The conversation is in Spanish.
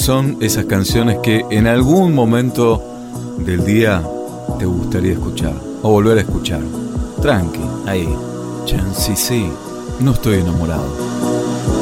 son esas canciones que en algún momento del día te gustaría escuchar o volver a escuchar. Tranqui, ahí. Chance sí, no estoy enamorado.